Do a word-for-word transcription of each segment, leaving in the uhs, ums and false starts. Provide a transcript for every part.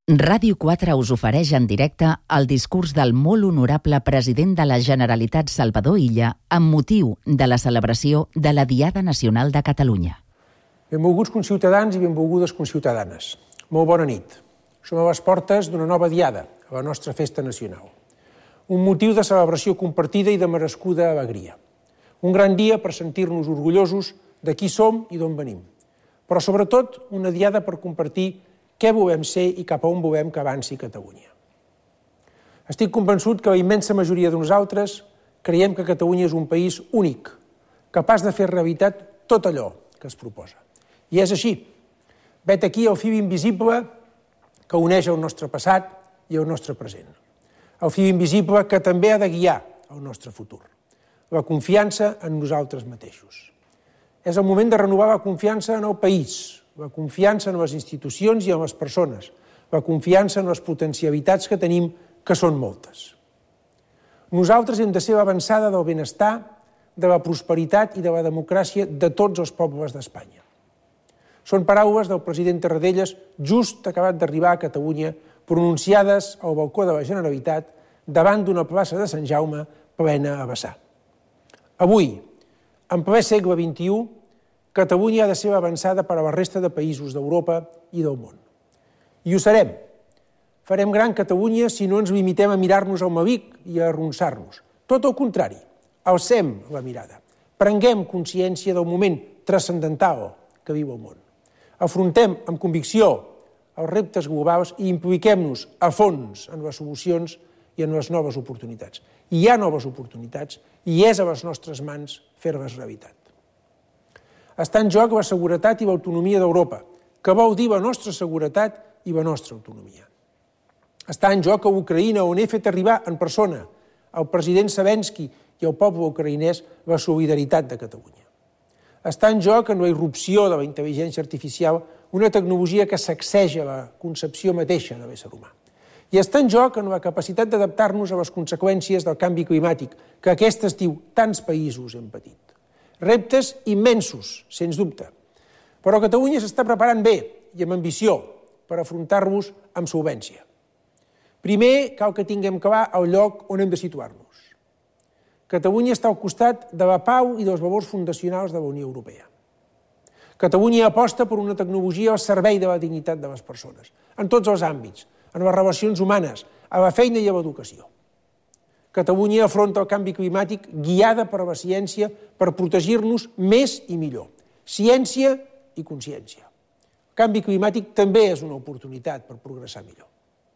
Ràdio quatre us ofereix en directe el discurs del molt honorable president de la Generalitat Salvador Illa amb motiu de la celebració de la Diada Nacional de Catalunya. Benvolguts conciutadans i benvolgudes conciutadanes. Molt bona nit. Som a les portes d'una nova diada, a la nostra festa nacional. Un motiu de celebració compartida i de merescuda alegria. Un gran dia per sentir-nos orgullosos de qui som i d'on venim. Però sobretot una diada per compartir què volem ser i cap a on volem que avanci Catalunya. Estic convençut que la immensa majoria de nosaltres creiem que Catalunya és un país únic, capaç de fer realitat tot allò que es proposa. I és així. Vet aquí el fil invisible que uneix el nostre passat i el nostre present. El fil invisible que també ha de guiar el nostre futur. La confiança en nosaltres mateixos. És el moment de renovar la confiança en el país, la confiança en les institucions i en les persones, la confiança en les potencialitats que tenim, que són moltes. Nosaltres hem de ser l'avançada del benestar, de la prosperitat i de la democràcia de tots els pobles d'Espanya. Són paraules del president Tarradellas, just acabat d'arribar a Catalunya, pronunciades al balcó de la Generalitat davant d'una plaça de Sant Jaume plena a vessar. Avui, en ple segle vint-i-u, Catalunya ha de ser avançada per a la resta de països d'Europa i del món. I ho serem. Farem gran Catalunya si no ens limitem a mirar-nos al mavic i a arronsar-nos. Tot el contrari, alcem la mirada. Prenguem consciència del moment transcendental que viu el món. Afrontem amb convicció els reptes globals i impliquem-nos a fons en les solucions i en les noves oportunitats. Hi ha noves oportunitats i és a les nostres mans fer-les realitat. Està en joc la seguretat i l'autonomia d'Europa, que vol dir la nostra seguretat i la nostra autonomia. Està en joc a Ucraïna, on he fet arribar en persona al president Zelensky i al poble ucraïnès la solidaritat de Catalunya. Està en joc en la irrupció de la intel·ligència artificial, una tecnologia que sacseja la concepció mateixa de l'ésser humà. I està en joc en la capacitat d'adaptar-nos a les conseqüències del canvi climàtic que aquest estiu tants països hem patit. Reptes immensos, sens dubte. Però Catalunya s'està preparant bé i amb ambició per afrontar-los amb solvència. Primer, cal que tinguem clar el lloc on hem de situar-nos. Catalunya està al costat de la pau i dels valors fundacionals de la Unió Europea. Catalunya aposta per una tecnologia al servei de la dignitat de les persones, en tots els àmbits, en les relacions humanes, a la feina i a l'educació. Catalunya afronta el canvi climàtic guiada per la ciència per protegir-nos més i millor. Ciència i consciència. El canvi climàtic també és una oportunitat per progressar millor.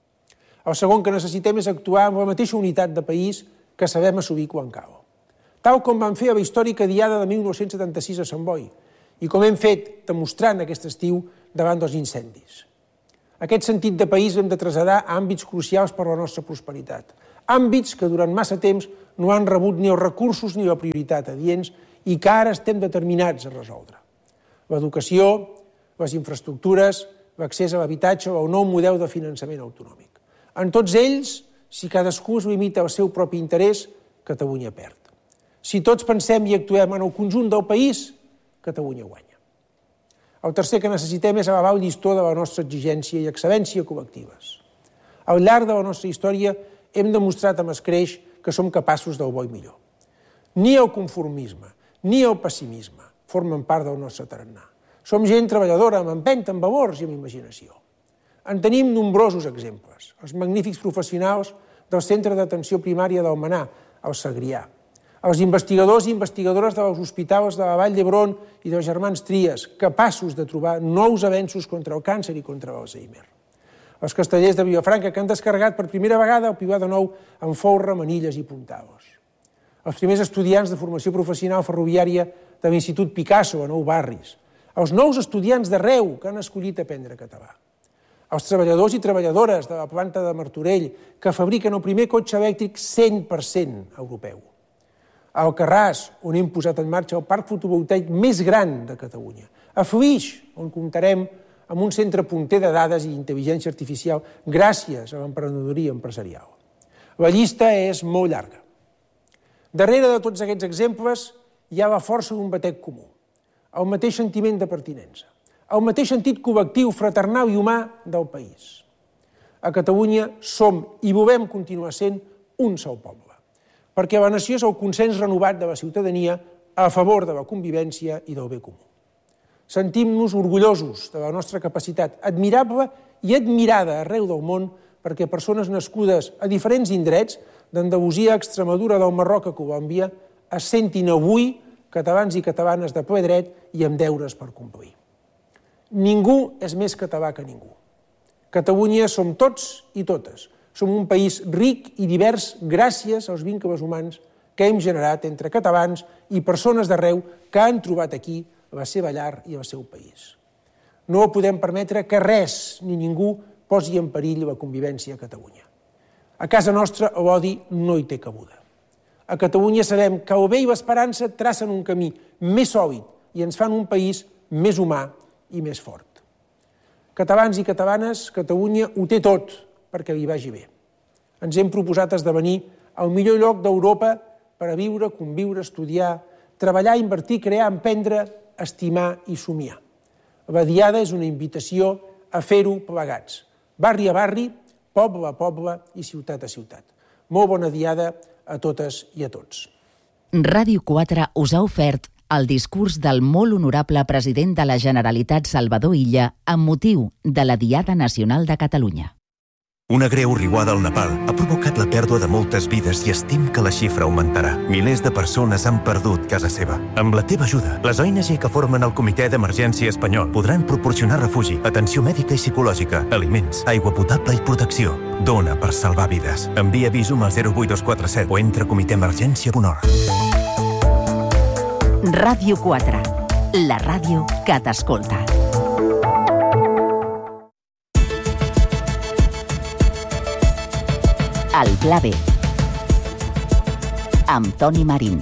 El segon que necessitem és actuar amb la mateixa unitat de país que sabem assolir quan cal. Tal com vam fer a la històrica Diada de mil nou-cents setanta-sis a Sant Boi i com hem fet demostrant aquest estiu davant dels incendis. Aquest sentit de país l'hem de traslladar a àmbits crucials per a la nostra prosperitat. Àmbits que durant massa temps no han rebut ni els recursos ni la prioritat adients i que ara estem determinats a resoldre. L'educació, les infraestructures, l'accés a l'habitatge o el nou model de finançament autonòmic. En tots ells, si cadascú es limita al seu propi interès, Catalunya perd. Si tots pensem i actuem en el conjunt del país, Catalunya guanya. El tercer que necessitem és elevar el llistó de la nostra exigència i excel·lència col·lectives. Al llarg de la nostra història hem demostrat amb escreix que som capaços del bo i millor. Ni el conformisme, ni el pessimisme formen part del nostre tarannà. Som gent treballadora, amb empenta, amb valors i amb imaginació. En tenim nombrosos exemples. Els magnífics professionals del Centre d'Atenció Primària d'Almenar, al Segrià. Els investigadors i investigadores dels hospitals de la Vall d'Hebron i dels germans Trias, capaços de trobar nous avenços contra el càncer i contra l'Alzheimer. Els castellers de Vilafranca, que han descarregat per primera vegada el Pilar de Nou amb folre, manilles i puntados. Els primers estudiants de formació professional ferroviària de l'Institut Picasso a Nou Barris. Els nous estudiants d'arreu que han escollit aprendre català. Els treballadors i treballadores de la planta de Martorell que fabriquen el primer cotxe elèctric cent per cent europeu. A Alcarràs, on hem posat en marxa el parc fotovoltaic més gran de Catalunya. A Flix, on comptarem amb un centre punter de dades i intel·ligència artificial gràcies a l'emprenedoria empresarial. La llista és molt llarga. Darrere de tots aquests exemples hi ha la força d'un batec comú, el mateix sentiment de pertinença, el mateix sentit col·lectiu, fraternal i humà del país. A Catalunya som i volem continuar sent un sol poble, perquè la nació és el consens renovat de la ciutadania a favor de la convivència i del bé comú. Sentim-nos orgullosos de la nostra capacitat admirable i admirada arreu del món perquè persones nascudes a diferents indrets, d'Andalusia a Extremadura, del Marroc a Colòmbia, es sentin avui catalans i catalanes de ple dret i amb deures per complir. Ningú és més català que ningú. Catalunya som tots i totes. Som un país ric i divers gràcies als vincles humans que hem generat entre catalans i persones d'arreu que han trobat aquí la seva llar i el seu país. No podem permetre que res ni ningú posi en perill la convivència a Catalunya. A casa nostra l'odi no hi té cabuda. A Catalunya sabem que el bé i l'esperança tracen un camí més sòlid i ens fan un país més humà i més fort. Catalans i catalanes, Catalunya ho té tot perquè li vagi bé. Ens hem proposat esdevenir el millor lloc d'Europa per a viure, conviure, estudiar, treballar, invertir, crear, emprendre, estimar i somiar. La Diada és una invitació a fer-ho plegats, barri a barri, poble a poble i ciutat a ciutat. Molt bona Diada a totes i a tots. Ràdio quatre us ha ofert el discurs del molt honorable president de la Generalitat Salvador Illa amb motiu de la Diada Nacional de Catalunya. Una greu riuada al Nepal ha provocat la pèrdua de moltes vides i estim que la xifra augmentarà. Milers de persones han perdut casa seva. Amb la teva ajuda, les O N G que formen el Comitè d'Emergència Espanyol podran proporcionar refugi, atenció mèdica i psicològica, aliments, aigua potable i protecció. Dona per salvar vides. Envia Visum al zero vuit dos quatre set o entra a comitè emergència punt org. Ràdio quatre, la ràdio que t'escolta. El Pla B, amb Toni Marín.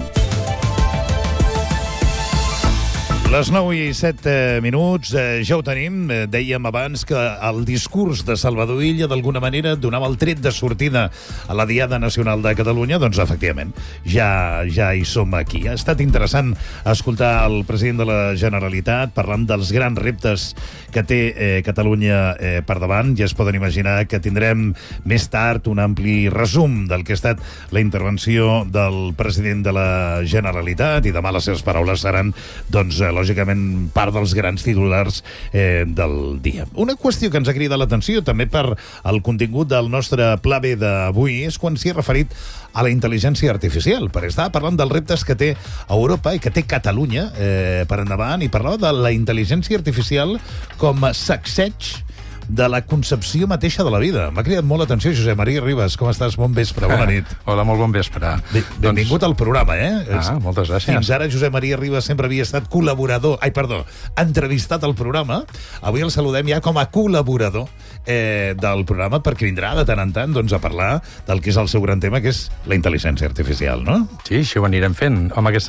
Les nou i set minuts, eh, ja ho tenim. Eh, dèiem abans que el discurs de Salvador Illa d'alguna manera donava el tret de sortida a la Diada Nacional de Catalunya. Doncs, efectivament, ja, ja hi som aquí. Ha estat interessant escoltar el president de la Generalitat parlant dels grans reptes que té eh, Catalunya eh, per davant. Ja es poden imaginar que tindrem més tard un ampli resum del que ha estat la intervenció del president de la Generalitat i demà les seves paraules seran, doncs, lògicament, part dels grans titulars eh, del dia. Una qüestió que ens ha cridat l'atenció també per al contingut del nostre Pla B d'avui és quan s'hi ha referit a la intel·ligència artificial, perquè estava parlant dels reptes que té Europa i que té Catalunya eh, per endavant, i parlava de la intel·ligència artificial com a sacseig de la concepció mateixa de la vida. M'ha cridat molt l'atenció, Josep Maria Ribas. Com estàs? Bon vespre, bona nit. Hola, molt bon vespre. Bé, benvingut doncs... al programa, eh? Ah, moltes gràcies. Fins ara Josep Maria Ribas sempre havia estat col·laborador, ai, perdó, entrevistat al programa. Avui el saludem ja com a col·laborador eh, del programa, perquè vindrà de tant en tant doncs, a parlar del que és el seu gran tema, que és la intel·ligència artificial, no? Sí, això ho anirem fent. Home, aquesta